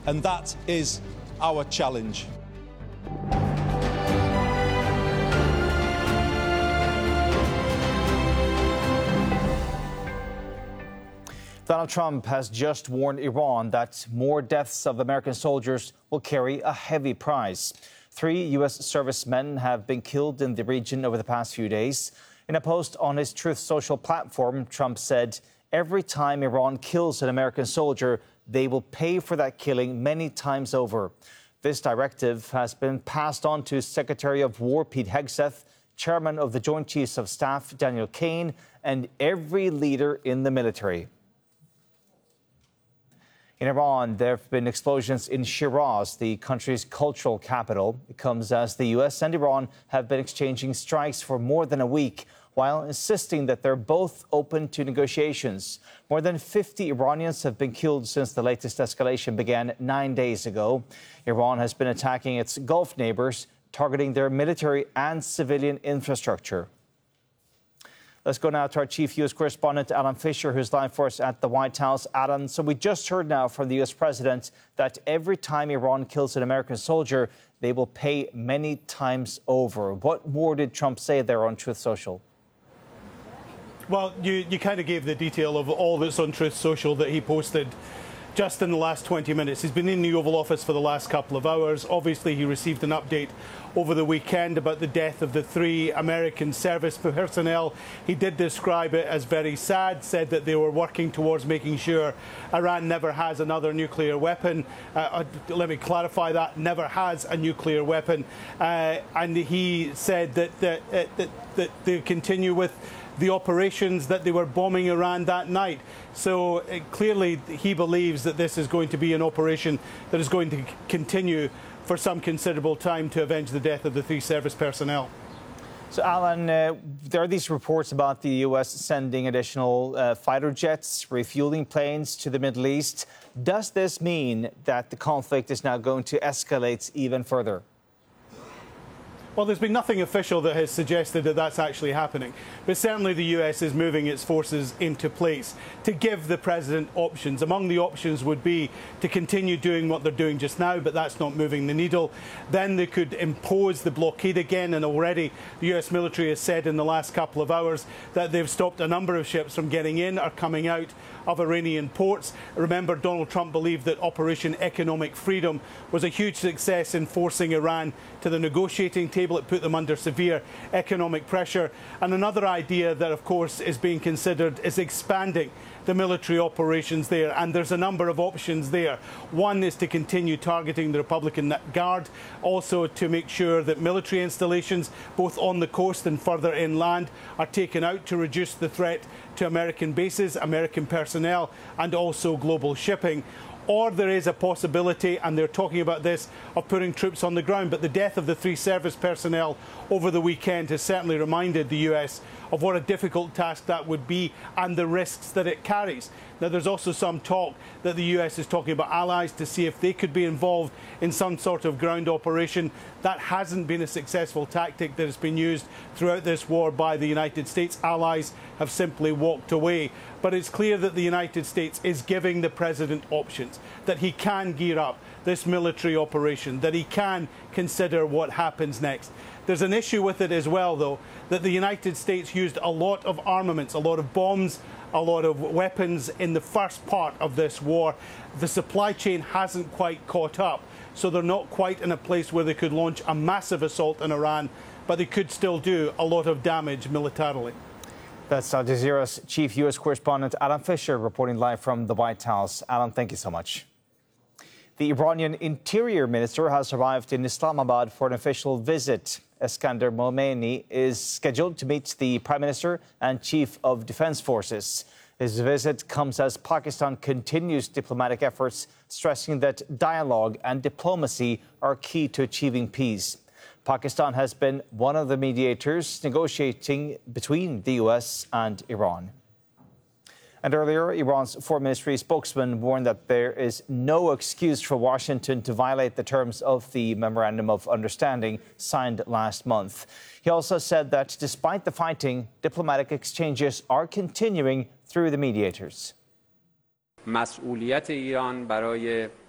and that is our challenge. Donald Trump has just warned Iran that more deaths of American soldiers will carry a heavy price. 3 U.S. servicemen have been killed in the region over the past few days. In a post on his Truth Social platform, Trump said, "Every time Iran kills an American soldier, they will pay for that killing many times over." This directive has been passed on to Secretary of War Pete Hegseth, Chairman of the Joint Chiefs of Staff Daniel Kaine, and every leader in the military. In Iran, there have been explosions in Shiraz, the country's cultural capital. It comes as the U.S. and Iran have been exchanging strikes for more than a week, while insisting that they're both open to negotiations. More than 50 Iranians have been killed since the latest escalation began 9 days ago. Iran has been attacking its Gulf neighbors, targeting their military and civilian infrastructure. Let's go now to our chief U.S. correspondent, Alan Fisher, who's live for us at the White House. Alan, so we just heard now from the U.S. president that every time Iran kills an American soldier, they will pay many times over. What more did Trump say there on Truth Social? Well, you kind of gave the detail of all that's on Truth Social that he posted just in the last 20 minutes. He's been in the Oval Office for the last couple of hours. Obviously, he received an update over the weekend about the death of the 3 American service personnel. He did describe it as very sad, said that they were working towards making sure Iran never has another nuclear weapon. Let me clarify that, never has a nuclear weapon. And he said that they continue with the operations that they were bombing Iran that night. So clearly he believes that this is going to be an operation that is going to continue for some considerable time to avenge the death of the 3 service personnel. So, Alan, there are these reports about the U.S. sending additional fighter jets, refueling planes to the Middle East. Does this mean that the conflict is now going to escalate even further? Well, there's been nothing official that has suggested that that's actually happening. But certainly the US is moving its forces into place to give the president options. Among the options would be to continue doing what they're doing just now, but that's not moving the needle. Then they could impose the blockade again, and already the US military has said in the last couple of hours that they've stopped a number of ships from getting in or coming out of Iranian ports. Remember, Donald Trump believed that Operation Economic Freedom was a huge success in forcing Iran to the negotiating table. It put them under severe economic pressure. And another idea that, of course, is being considered is expanding the military operations there, and there's a number of options there. One is to continue targeting the Republican Guard, also to make sure that military installations, both on the coast and further inland, are taken out to reduce the threat to American bases, American personnel, and also global shipping. Or there is a possibility, and they're talking about this, of putting troops on the ground. But the death of the 3 service personnel over the weekend has certainly reminded the US of what a difficult task that would be and the risks that it carries. Now, there's also some talk that the US is talking about allies to see if they could be involved in some sort of ground operation. That hasn't been a successful tactic that has been used throughout this war by the United States. Allies have simply walked away. But it's clear that the United States is giving the president options, that he can gear up this military operation, that he can consider what happens next. There's an issue with it as well, though, that the United States used a lot of armaments, a lot of bombs, a lot of weapons in the first part of this war. The supply chain hasn't quite caught up, so they're not quite in a place where they could launch a massive assault on Iran, but they could still do a lot of damage militarily. That's Al Jazeera's chief U.S. correspondent, Alan Fisher, reporting live from the White House. Alan, thank you so much. The Iranian Interior Minister has arrived in Islamabad for an official visit. Eskander Momeni is scheduled to meet the Prime Minister and Chief of Defense Forces. His visit comes as Pakistan continues diplomatic efforts, stressing that dialogue and diplomacy are key to achieving peace. Pakistan has been one of the mediators negotiating between the U.S. and Iran. And earlier, Iran's Foreign Ministry spokesman warned that there is no excuse for Washington to violate the terms of the Memorandum of Understanding signed last month. He also said that despite the fighting, diplomatic exchanges are continuing through the mediators. مسئولیت ایران برای